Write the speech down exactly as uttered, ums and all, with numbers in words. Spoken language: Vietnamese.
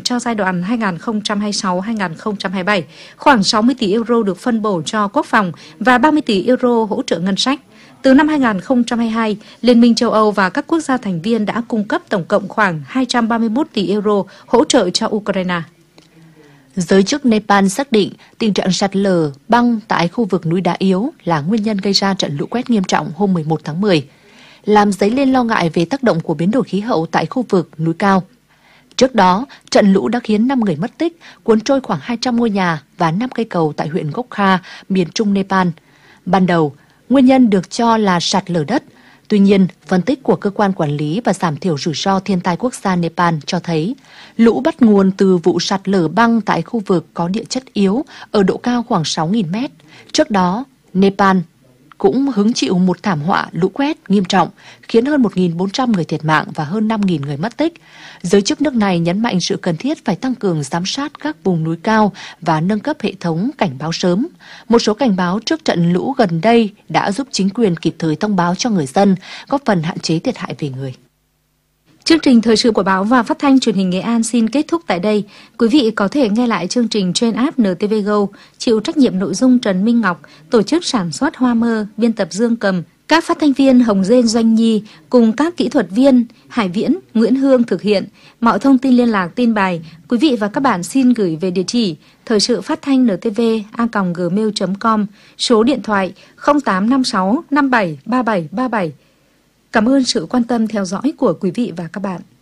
cho giai đoạn hai nghìn không trăm hai mươi sáu đến hai nghìn không trăm hai mươi bảy. Khoảng sáu mươi tỷ euro được phân bổ cho quốc phòng và ba mươi tỷ euro hỗ trợ ngân sách. Từ năm hai nghìn không trăm hai mươi hai, Liên minh châu Âu và các quốc gia thành viên đã cung cấp tổng cộng khoảng hai trăm ba mươi mốt tỷ euro hỗ trợ cho Ukraine. Giới chức Nepal xác định tình trạng sạt lở băng tại khu vực núi đá yếu là nguyên nhân gây ra trận lũ quét nghiêm trọng hôm mười một tháng mười, làm dấy lên lo ngại về tác động của biến đổi khí hậu tại khu vực núi cao. Trước đó, trận lũ đã khiến năm người mất tích, cuốn trôi khoảng hai trăm ngôi nhà và năm cây cầu tại huyện Gokha, miền trung Nepal. Ban đầu, nguyên nhân được cho là sạt lở đất. Tuy nhiên, phân tích của Cơ quan Quản lý và Giảm thiểu rủi ro thiên tai quốc gia Nepal cho thấy lũ bắt nguồn từ vụ sạt lở băng tại khu vực có địa chất yếu ở độ cao khoảng sáu nghìn mét. Trước đó, Nepal cũng hứng chịu một thảm họa lũ quét nghiêm trọng, khiến hơn một nghìn bốn trăm người thiệt mạng và hơn năm nghìn người mất tích. Giới chức nước này nhấn mạnh sự cần thiết phải tăng cường giám sát các vùng núi cao và nâng cấp hệ thống cảnh báo sớm. Một số cảnh báo trước trận lũ gần đây đã giúp chính quyền kịp thời thông báo cho người dân, góp phần hạn chế thiệt hại về người. Chương trình thời sự của báo và phát thanh truyền hình Nghệ An xin kết thúc tại đây. Quý vị có thể nghe lại chương trình trên app en tê vê Go, chịu trách nhiệm nội dung Trần Minh Ngọc, tổ chức sản xuất Hoa Mơ, biên tập Dương Cầm, các phát thanh viên Hồng Dên Doanh Nhi cùng các kỹ thuật viên Hải Viễn, Nguyễn Hương thực hiện. Mọi thông tin liên lạc tin bài, quý vị và các bạn xin gửi về địa chỉ thời sự phát thanh en tê vê a còng gmail chấm com, số điện thoại không tám năm sáu năm bảy ba bảy ba bảy. Cảm ơn sự quan tâm theo dõi của quý vị và các bạn.